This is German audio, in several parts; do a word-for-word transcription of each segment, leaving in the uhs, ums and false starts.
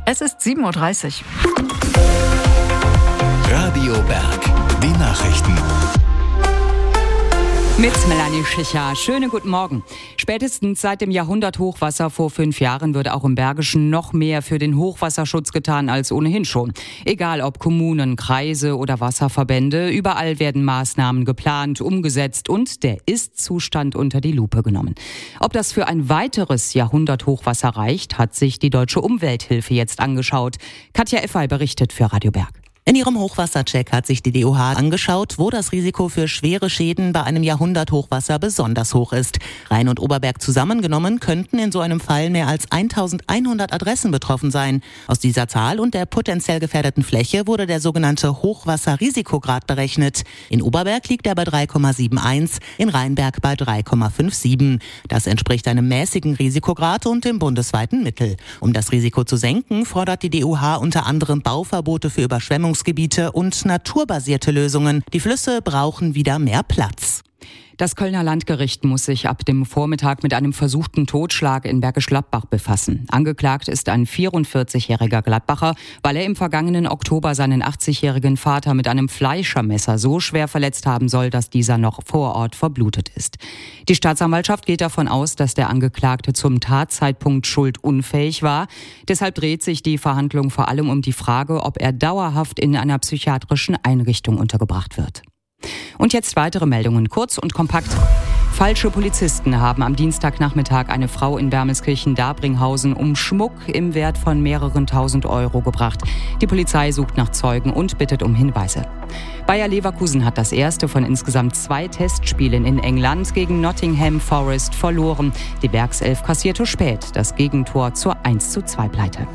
Es ist sieben Uhr dreißig. Radio Berg, die Nachrichten. Mit Melanie Schicher. Schönen guten Morgen. Spätestens seit dem Jahrhunderthochwasser vor fünf Jahren wird auch im Bergischen noch mehr für den Hochwasserschutz getan als ohnehin schon. Egal ob Kommunen, Kreise oder Wasserverbände, überall werden Maßnahmen geplant, umgesetzt und der Ist-Zustand unter die Lupe genommen. Ob das für ein weiteres Jahrhunderthochwasser reicht, hat sich die Deutsche Umwelthilfe jetzt angeschaut. Katja Effay berichtet für Radio Berg. In ihrem Hochwassercheck hat sich die D O H angeschaut, wo das Risiko für schwere Schäden bei einem Jahrhunderthochwasser besonders hoch ist. Rhein und Oberberg zusammengenommen könnten in so einem Fall mehr als eintausendeinhundert Adressen betroffen sein. Aus dieser Zahl und der potenziell gefährdeten Fläche wurde der sogenannte Hochwasserrisikograd berechnet. In Oberberg liegt er bei drei Komma einundsiebzig, in Rheinberg bei drei Komma siebenundfünfzig. Das entspricht einem mäßigen Risikograd und dem bundesweiten Mittel. Um das Risiko zu senken, fordert die D O H unter anderem Bauverbote für Überschwemmungsgebiete und naturbasierte Lösungen. Die Flüsse brauchen wieder mehr Platz. Das Kölner Landgericht muss sich ab dem Vormittag mit einem versuchten Totschlag in Bergisch Gladbach befassen. Angeklagt ist ein vierundvierzigjähriger Gladbacher, weil er im vergangenen Oktober seinen achtzigjährigen Vater mit einem Fleischermesser so schwer verletzt haben soll, dass dieser noch vor Ort verblutet ist. Die Staatsanwaltschaft geht davon aus, dass der Angeklagte zum Tatzeitpunkt schuldunfähig war. Deshalb dreht sich die Verhandlung vor allem um die Frage, ob er dauerhaft in einer psychiatrischen Einrichtung untergebracht wird. Und jetzt weitere Meldungen, kurz und kompakt. Falsche Polizisten haben am Dienstagnachmittag eine Frau in Wermelskirchen-Dabringhausen um Schmuck im Wert von mehreren tausend Euro gebracht. Die Polizei sucht nach Zeugen und bittet um Hinweise. Bayer Leverkusen hat das erste von insgesamt zwei Testspielen in England gegen Nottingham Forest verloren. Die Werkself kassierte spät das Gegentor zur eins zu zwei Pleite.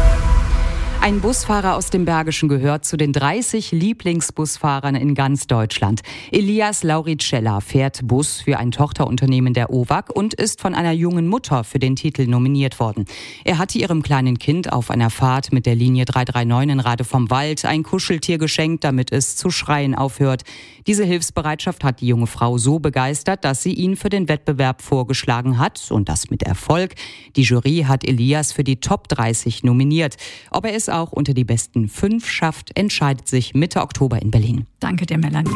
Ein Busfahrer aus dem Bergischen gehört zu den dreißig Lieblingsbusfahrern in ganz Deutschland. Elias Lauricella fährt Bus für ein Tochterunternehmen der O W A G und ist von einer jungen Mutter für den Titel nominiert worden. Er hatte ihrem kleinen Kind auf einer Fahrt mit der Linie drei drei neun in Rade vom Wald ein Kuscheltier geschenkt, damit es zu schreien aufhört. Diese Hilfsbereitschaft hat die junge Frau so begeistert, dass sie ihn für den Wettbewerb vorgeschlagen hat und das mit Erfolg. Die Jury hat Elias für die Top dreißig nominiert. Ob er es auch unter die besten fünf schafft, entscheidet sich Mitte Oktober in Berlin. Danke dir, Melanie.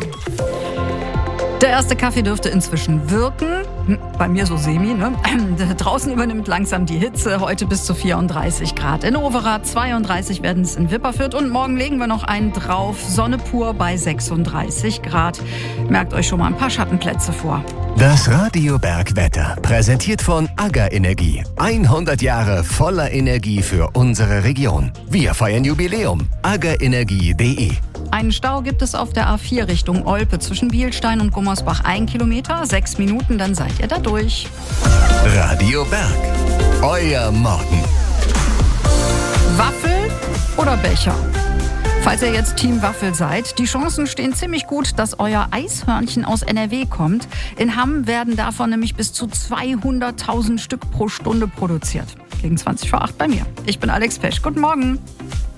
Der erste Kaffee dürfte inzwischen wirken. Bei mir so semi, ne? Draußen übernimmt langsam die Hitze. Heute bis zu vierunddreißig Grad in Overath, zweiunddreißig werden es in Wipperfürth und morgen legen wir noch einen drauf. Sonne pur bei sechsunddreißig Grad. Merkt euch schon mal ein paar Schattenplätze vor. Das Radio Berg Wetter, präsentiert von AGA Energie. hundert Jahre voller Energie für unsere Region. Wir feiern Jubiläum. aga energie punkt de. Einen Stau gibt es auf der A vier Richtung Olpe zwischen Bielstein und Gummersbach. Ein Kilometer, sechs Minuten, dann seid ihr da durch. Radio Berg, euer Morgen. Waffel oder Becher? Falls ihr jetzt Team Waffel seid, die Chancen stehen ziemlich gut, dass euer Eishörnchen aus N R W kommt. In Hamm werden davon nämlich bis zu zweihunderttausend Stück pro Stunde produziert. Gegen zwanzig vor acht bei mir. Ich bin Alex Pesch. Guten Morgen.